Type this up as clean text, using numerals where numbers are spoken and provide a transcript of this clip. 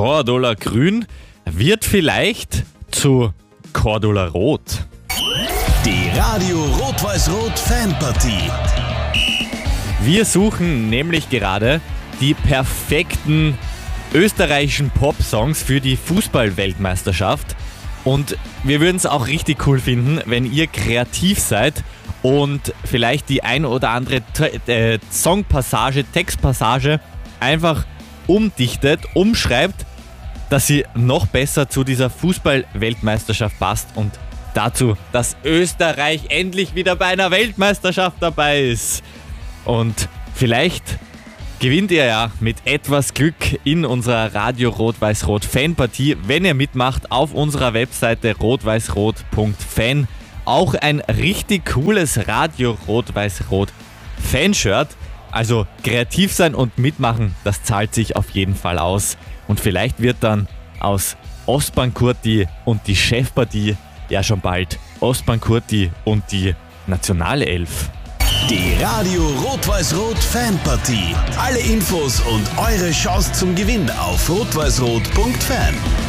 Cordula Grün wird vielleicht zu Cordula Rot. Die Radio Rot-Weiß-Rot Fanpartie. Wir suchen nämlich gerade die perfekten österreichischen Pop-Songs für die Fußball-Weltmeisterschaft. Und wir würden es auch richtig cool finden, wenn ihr kreativ seid und vielleicht die ein oder andere Songpassage, Textpassage einfach umdichtet, umschreibt, dass sie noch besser zu dieser Fußball-Weltmeisterschaft passt und dazu, dass Österreich endlich wieder bei einer Weltmeisterschaft dabei ist. Und vielleicht gewinnt ihr ja mit etwas Glück in unserer Radio Rot-Weiß-Rot Fanpartie, wenn ihr mitmacht auf unserer Webseite rot-weiß-rot.fan. Auch ein richtig cooles Radio Rot-Weiß-Rot Fanshirt. Also kreativ sein und mitmachen, das zahlt sich auf jeden Fall aus. Und vielleicht wird dann aus Ostbahn Kurti und die Chefpartie ja schon bald Ostbahn Kurti und die Nationale Elf. Die Radio Rot-Weiß-Rot Fanpartie. Alle Infos und eure Chance zum Gewinn auf rot-weiß-rot.fan.